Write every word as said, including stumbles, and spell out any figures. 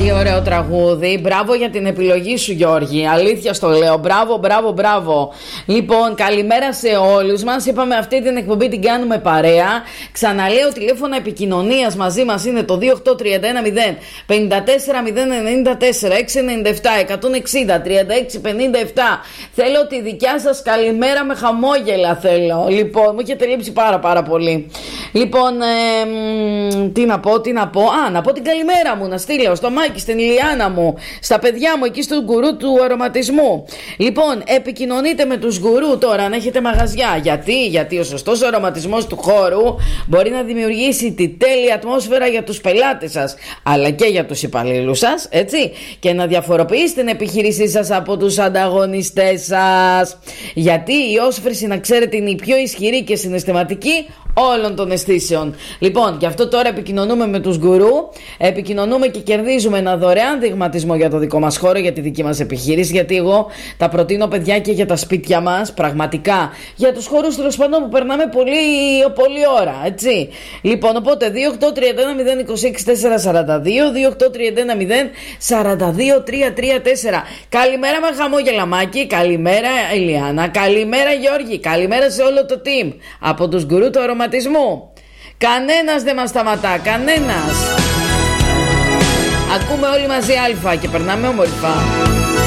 Πολύ ωραίο τραγούδι. Μπράβο για την επιλογή σου, Γιώργη. Αλήθεια στο λέω. Μπράβο, μπράβο, μπράβο. Λοιπόν, καλημέρα σε όλους μας. Είπαμε αυτή την εκπομπή την κάνουμε παρέα. Ξαναλέω, τηλέφωνα επικοινωνίας μαζί μας είναι το δύο οκτώ τρία ένα μηδέν πέντε τέσσερα μηδέν εννιά τέσσερα έξι εννιά επτά εκατόν εξήντα τριάντα έξι πενήντα επτά. Θέλω τη δικιά σας καλημέρα με χαμόγελα. Θέλω. Λοιπόν, μου έχετε λείψει πάρα πάρα πολύ. Λοιπόν, ε, τι να πω, τι να πω. Α, να πω την καλημέρα μου, να στείλω στο Μάκη, στην Ηλιάνα μου, στα παιδιά μου εκεί στον γκουρού του αρωματισμού. Λοιπόν, επικοινωνείτε με τους γκουρού τώρα αν έχετε μαγαζιά. Γιατί, γιατί ο σωστός αρωματισμός του χώρου μπορεί να δημιουργήσει τη τέλεια ατμόσφαιρα για τους πελάτες σας, αλλά και για τους υπαλλήλους σας, έτσι, και να διαφοροποιήσει την επιχείρησή σας από τους ανταγωνιστές σας. Γιατί η όσφρηση, να ξέρετε, είναι η πιο ισχυρή και συναισθηματική όλων των αισθήσεων. Λοιπόν, γι' αυτό τώρα επικοινωνούμε με τους γκουρού, επικοινωνούμε και κερδίζουμε ένα δωρεάν δειγματισμό για το δικό μας χώρο, για τη δική μας επιχείρηση. Γιατί εγώ τα προτείνω, παιδιά, και για τα σπίτια μας, πραγματικά. Για τους χώρους τέλος πάντων που περνάμε πολύ, πολύ ώρα, έτσι. Λοιπόν, οπότε δύο οκτώ τρία ένα μηδέν είκοσι έξι τετρακόσια σαράντα δύο, δύο οκτώ τρία ένα μηδέν σαράντα δύο τριακόσια τριάντα τέσσερα. Καλημέρα με χαμόγελα, Μάκη. Καλημέρα, Ηλιάνα. Καλημέρα, Γιώργη. Καλημέρα σε όλο το team από τους γκουρού του αρωματισμού. Κανένας δεν μας σταματά, κανένας. Ακούμε όλοι μαζί Αλφα και περνάμε όμορφα.